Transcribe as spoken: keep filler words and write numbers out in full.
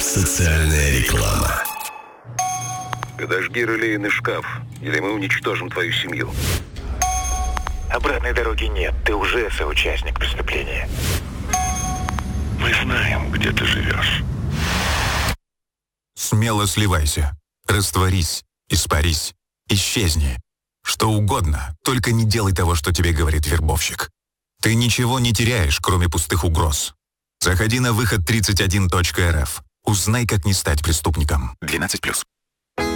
Социальная реклама. Подожги релейный шкаф, или мы уничтожим твою семью. Обратной дороги нет, ты уже соучастник преступления. Мы знаем, где ты живешь. Смело сливайся, растворись, испарись, исчезни. Что угодно, только не делай того, что тебе говорит вербовщик. Ты ничего не теряешь, кроме пустых угроз. Заходи на выход тридцать один точка эр эф. Узнай, как не стать преступником. двенадцать плюс.